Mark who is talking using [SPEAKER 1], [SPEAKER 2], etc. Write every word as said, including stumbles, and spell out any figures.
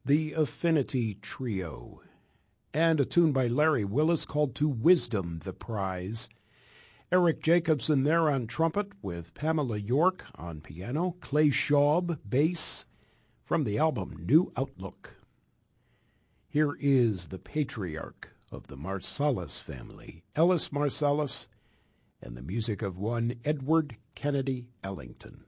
[SPEAKER 1] the Affinity Trio, and a tune by Larry Willis called To Wisdom the Prize. Eric Jacobson there on trumpet with Pamela York on piano, Clay Schaub, bass, from the album New Outlook. Here is the patriarch of the Marsalis family, Ellis Marsalis, and the music of one Edward Kennedy Ellington.